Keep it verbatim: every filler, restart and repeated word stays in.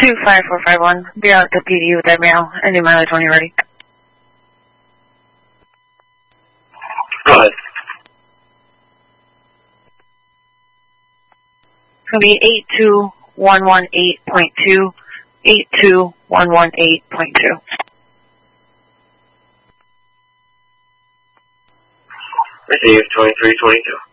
two five four five one. Be out at the P D with that mail. Any mileage when you're ready. Go ahead. It's going to be eight two one one eight point two. eight two one one eight point two. Received twenty-three twenty-two.